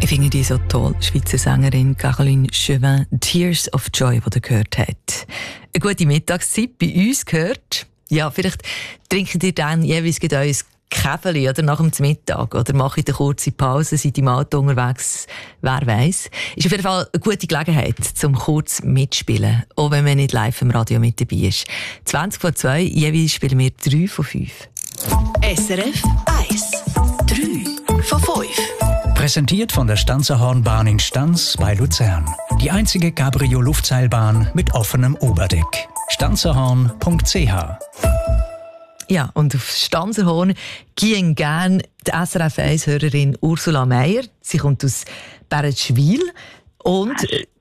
Ich finde die so toll, Schweizer Sängerin Caroline Chauvin, «Tears of Joy», die ihr gehört habt. Eine gute Mittagszeit bei uns gehört. Ja, vielleicht trinkt ihr dann jeweils ein Käferli oder nach dem Mittag oder macht eine kurze Pause, seid im Auto unterwegs, wer weiss. Ist auf jeden Fall eine gute Gelegenheit, zum kurz mitspielen, auch wenn man nicht live im Radio mit dabei ist. 20 vor 2, jeweils spielen wir 3 von 5. SRF 1, 3 von 5. Präsentiert von der Stanzerhornbahn in Stanz bei Luzern. Die einzige Cabrio-Luftseilbahn mit offenem Oberdeck. stanzerhorn.ch. Ja, und auf Stanzerhorn gehen gerne die SRF 1-Hörerin Ursula Meier. Sie kommt aus Bärschwil und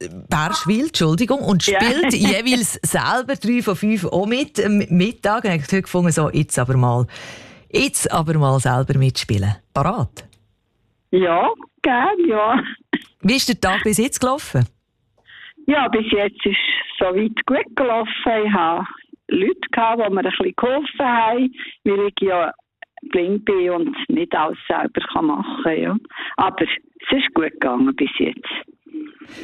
und spielt jeweils selber 3 von 5 auch mit am Mittag. Und ich habe heute gefunden, so, jetzt aber mal selber mitspielen. Parat? Ja, gerne, ja. Wie ist der Tag bis jetzt gelaufen? Ja, bis jetzt ist es soweit gut gelaufen. Ich habe Leute gehabt, die mir ein bisschen geholfen haben, weil ich ja blind bin und nicht alles selber machen kann. Ja. Aber es ist gut gegangen bis jetzt.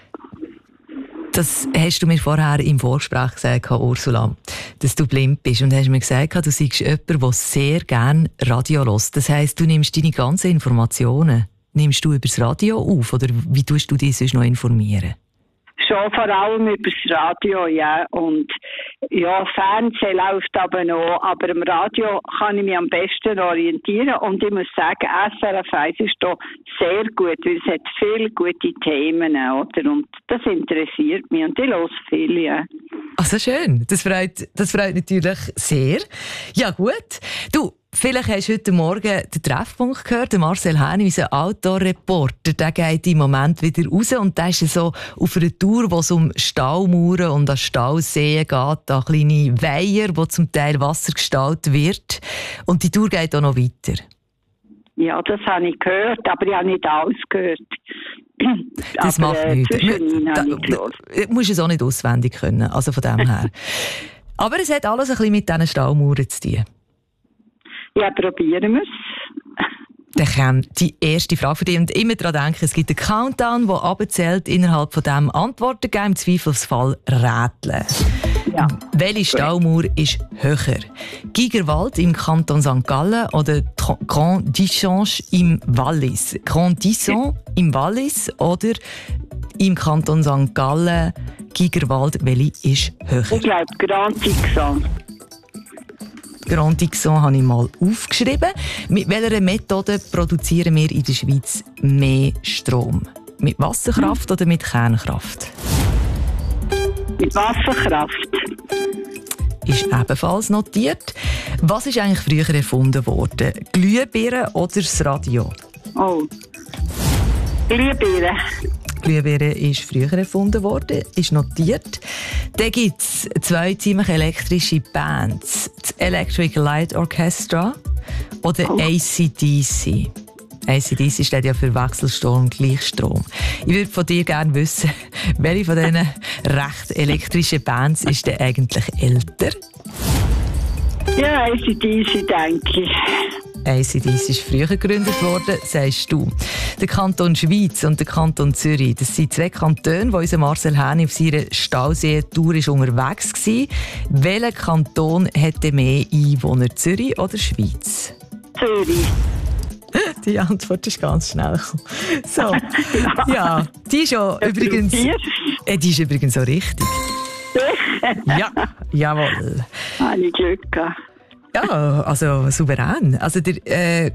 Das hast du mir vorher im Vorgespräch gesagt, Ursula, dass du blind bist. Und hast mir gesagt, du seist jemand, der sehr gerne Radio hört. Das heisst, du nimmst deine ganzen Informationen nimmst du über das Radio auf? Oder wie tust du dich sonst noch informieren? Schon vor allem über das Radio, ja. Und ja, Fernsehen läuft aber noch. Aber im Radio kann ich mich am besten orientieren. Und ich muss sagen, SRF 1 ist da sehr gut, weil es hat viele gute Themen, oder? Und das interessiert mich. Und ich höre viel, ja. Also schön. Das freut natürlich sehr. Ja, gut. Du, vielleicht hast du heute Morgen den Treffpunkt gehört. Der Marcel Häni, unser Outdoor-Reporter, der geht im Moment wieder raus und der ist so auf einer Tour, wo es um Staumauern und an Stauseen geht, an kleine Weiher, wo zum Teil Wasser gestaut wird. Und die Tour geht auch noch weiter. Ja, das habe ich gehört, aber ich habe nicht alles gehört. Das aber, macht nichts. Du musst es auch nicht auswendig können, also von dem her. Aber es hat alles ein bisschen mit diesen Staumauern zu tun. Ja, probieren wir es. Dann kommt die erste Frage für dich. Und immer daran denken, es gibt einen Countdown, der abzählt, innerhalb von dem Antworten geben, im Zweifelsfall rätseln. Ja. Welche Staumauer ist höher? Gigerwald im Kanton St. Gallen oder Grand Dichange im Wallis? Grand Dixon im Wallis oder im Kanton St. Gallen Gigerwald? Welche ist höher? Ich glaube, Grand Dixon. Grand Dixon habe ich mal aufgeschrieben. Mit welcher Methode produzieren wir in der Schweiz mehr Strom? Mit Wasserkraft oder mit Kernkraft? Mit Wasserkraft. Ist ebenfalls notiert. Was ist eigentlich früher erfunden worden? Glühbirne oder das Radio? Oh. Glühbirne. Glühbirne ist früher erfunden worden, ist notiert. Dann gibt es 2 ziemlich elektrische Bands. Das Electric Light Orchestra oder AC/DC. AC/DC steht ja für Wechselstrom und Gleichstrom. Ich würde von dir gerne wissen, welche von diesen recht elektrischen Bands ist denn eigentlich älter? Ja, AC/DC, denke ich. AC/DC ist früher gegründet worden, sagst du. Der Kanton Schweiz und der Kanton Zürich, das sind 2 Kantone, wo unser Marcel Häni auf seiner Stausee-Tour unterwegs war. Welcher Kanton hätte mehr Einwohner, Zürich oder Schweiz? Zürich. Die Antwort ist ganz schnell. So, ja, die ist ja übrigens. Die ist übrigens so richtig. Ja, jawohl. Habe ich Glück gehabt. Ja, also souverän. Also der